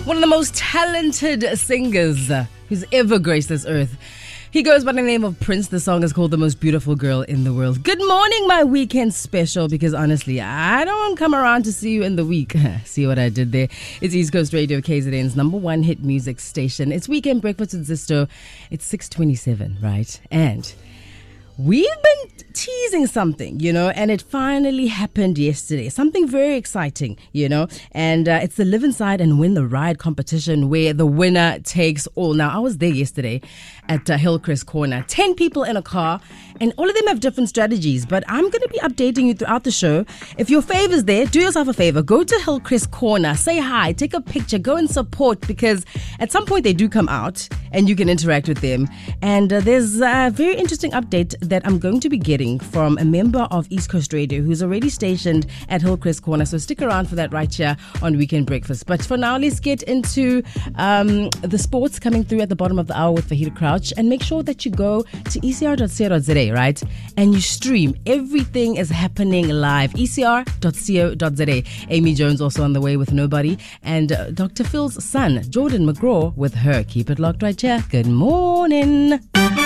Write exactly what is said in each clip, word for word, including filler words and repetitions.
one of the most talented singers who's ever graced this earth. He goes by the name of Prince. The song is called The Most Beautiful Girl in the World. Good morning, my weekend special, because honestly, I don't come around to see you in the week. See what I did there? It's East Coast Radio, K Z N's number one hit music station. It's Weekend Breakfast with Zisto. It's six twenty-seven, right? And we've been teasing something, you know, and it finally happened yesterday. Something very exciting, you know, and uh, it's the Live Inside and Win the Ride competition where the winner takes all. Now, I was there yesterday at uh, Hillcrest Corner. Ten people in a car, and all of them have different strategies, but I'm going to be updating you throughout the show. If your favor's there, do yourself a favor. Go to Hillcrest Corner, say hi, take a picture, go and support, because at some point they do come out and you can interact with them. And uh, there's a very interesting update that I'm going to be getting from a member of East Coast Radio who's already stationed at Hillcrest Corner. So stick around for that right here on Weekend Breakfast. But for now, let's get into um, the sports coming through at the bottom of the hour with Fahita Crouch. And make sure that you go to e c r dot co dot z a, right? And you stream. Everything is happening live. e c r dot co dot z a. Amy Jones also on the way with Nobody. And uh, Doctor Phil's son, Jordan McGraw, with her. Keep it locked right here. Good morning.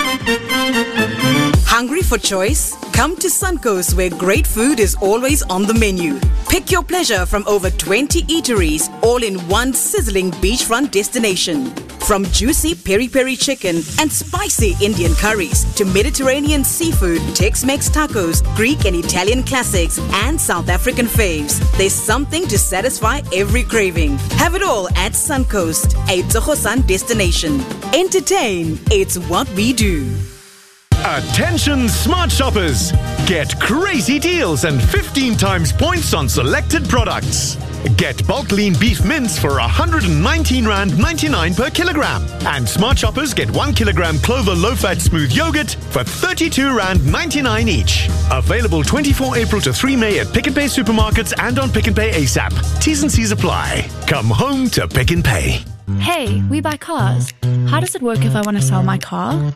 Hungry for choice? Come to Suncoast, where great food is always on the menu. Pick your pleasure from over twenty eateries, all in one sizzling beachfront destination. From juicy peri-peri chicken and spicy Indian curries to Mediterranean seafood, Tex-Mex tacos, Greek and Italian classics, and South African faves, there's something to satisfy every craving. Have it all at Suncoast, a Tsogosan destination. Entertain, it's what we do. Attention smart shoppers! Get crazy deals and fifteen times points on selected products. Get bulk lean beef mince for one hundred nineteen rand ninety-nine per kilogram. And smart shoppers get one kilogram Clover low-fat smooth yogurt for thirty-two rand ninety-nine each. Available twenty-fourth April to three May at Pick n Pay supermarkets and on Pick n Pay ASAP. T's and C's apply. Come home to Pick n Pay. Hey, we buy cars. How does it work if I want to sell my car?